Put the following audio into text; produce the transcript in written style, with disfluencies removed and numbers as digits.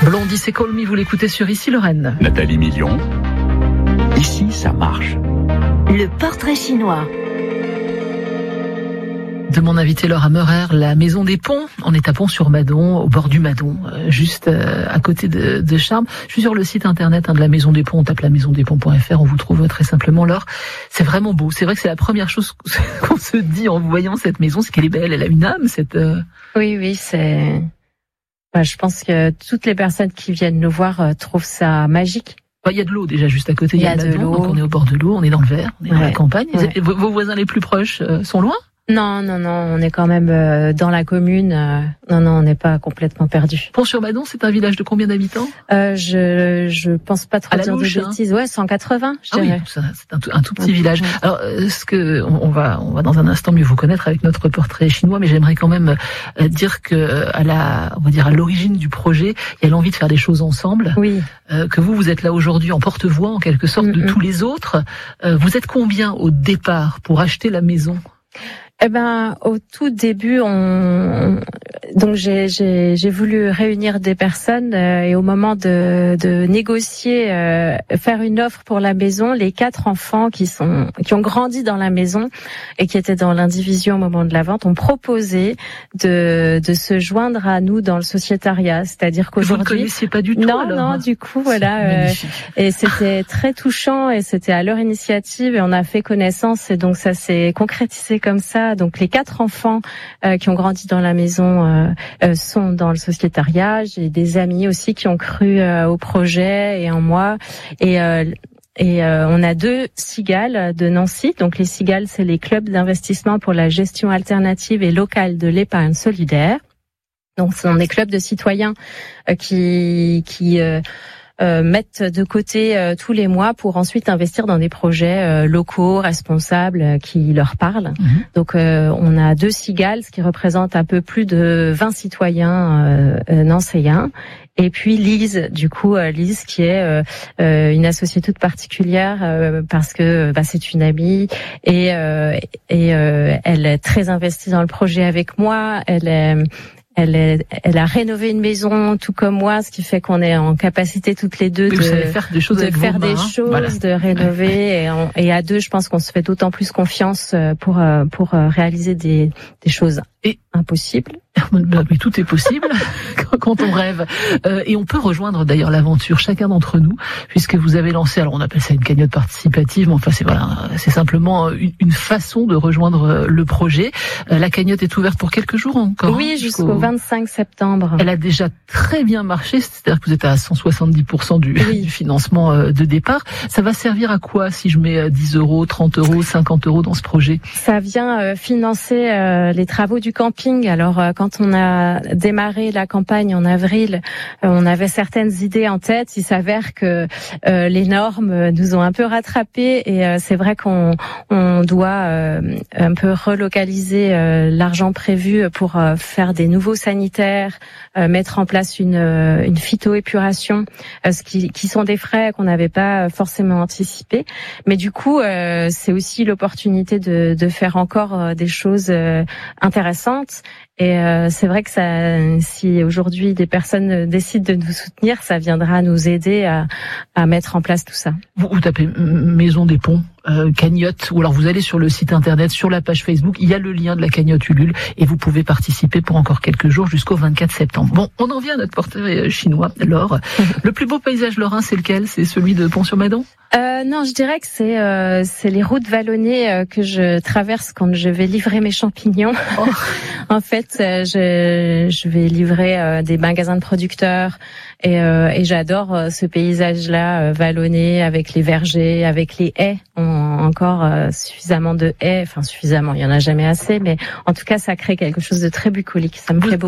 Blondie, c'est Call Me, vous l'écoutez sur Ici Lorraine. Nathalie Million, ici ça marche. Le portrait chinois. De mon invité Laura Meurer, la Maison des Ponts. On est à Pont-sur-Madon, au bord du Madon, juste à côté de Charmes. Je suis sur le site internet de la Maison des Ponts. On tape lamaisondesponts.fr, on vous trouve très simplement. Laure, c'est vraiment beau. C'est vrai que c'est la première chose qu'on se dit en voyant cette maison, c'est qu'elle est belle, elle a une âme. Oui, c'est. Je pense que toutes les personnes qui viennent nous voir trouvent ça magique. Il y a de l'eau déjà juste à côté. Il y a de l'eau. Donc on est au bord de l'eau, on est dans le vert, on est dans la campagne. Ouais. Vos voisins les plus proches sont loin ? Non, on est quand même dans la commune. Non, on n'est pas complètement perdu. Pont-sur-Madon, c'est un village de combien d'habitants ? Je pense pas trop dire de bêtises. Ouais, 180, je dirais. Oui, c'est un tout petit village. Alors, on va dans un instant mieux vous connaître avec notre portrait chinois, mais j'aimerais quand même dire que à l'origine du projet, il y a l'envie de faire des choses ensemble. Oui. Que vous êtes là aujourd'hui en porte-voix en quelque sorte de tous les autres. Vous êtes combien au départ pour acheter la maison ? Au tout début, donc j'ai voulu réunir des personnes et au moment de négocier, faire une offre pour la maison, les 4 enfants qui ont grandi dans la maison et qui étaient dans l'indivision au moment de la vente ont proposé de se joindre à nous dans le sociétariat, c'est-à-dire qu'aujourd'hui. Vous ne connaissiez pas du tout. Non, du coup voilà, et c'était très touchant et c'était à leur initiative et on a fait connaissance et donc ça s'est concrétisé comme ça. Donc les 4 enfants qui ont grandi dans la maison sont dans le sociétariat. J'ai des amis aussi qui ont cru au projet et en moi. Et on a 2 cigales de Nancy. Donc les cigales, c'est les clubs d'investissement pour la gestion alternative et locale de l'épargne solidaire. Donc ce sont des clubs de citoyens qui mettent de côté tous les mois pour ensuite investir dans des projets locaux, responsables, qui leur parlent. Donc on a 2 cigales, ce qui représente un peu plus de 20 citoyens nancéens. Et puis Lise, Lise qui est une associée toute particulière parce que c'est une amie et elle est très investie dans le projet avec moi. Elle a rénové une maison tout comme moi, ce qui fait qu'on est en capacité toutes les deux de faire des choses, de rénover et à 2, je pense qu'on se fait d'autant plus confiance pour réaliser des choses impossibles. Mais tout est possible quand on rêve. Et on peut rejoindre d'ailleurs l'aventure, chacun d'entre nous, puisque vous avez lancé, alors on appelle ça une cagnotte participative, mais enfin c'est simplement une façon de rejoindre le projet. La cagnotte est ouverte pour quelques jours encore. Oui, jusqu'au 25 septembre. Elle a déjà très bien marché, c'est-à-dire que vous êtes à 170% du financement de départ. Ça va servir à quoi si je mets 10 €, 30 €, 50 € dans ce projet ? Ça vient financer les travaux du camping. Alors quand on a démarré la campagne en avril, on avait certaines idées en tête. Il s'avère que les normes nous ont un peu rattrapés et c'est vrai qu'on doit un peu relocaliser l'argent prévu pour faire des nouveaux sanitaires, mettre en place une phytoépuration, qui sont des frais qu'on n'avait pas forcément anticipés. Mais du coup, c'est aussi l'opportunité de faire encore des choses intéressantes. Et c'est vrai que si aujourd'hui des personnes décident de nous soutenir, ça viendra nous aider à mettre en place tout ça. Vous tapez Maison des Ponts, cagnotte, ou alors vous allez sur le site internet, sur la page Facebook, il y a le lien de la cagnotte Ulule et vous pouvez participer pour encore quelques jours jusqu'au 24 septembre. Bon, on en vient à notre portrait chinois, Laure. Le plus beau paysage lorrain, c'est lequel ? C'est celui de Pont-sur-Madon ? Non, je dirais que c'est les routes vallonnées que je traverse quand je vais livrer mes champignons. Oh. En fait, je vais livrer des magasins de producteurs et j'adore ce paysage-là vallonné avec les vergers, avec les haies. Encore suffisamment de haies, enfin suffisamment, il y en a jamais assez, mais en tout cas ça crée quelque chose de très bucolique. Ça me plaît beaucoup.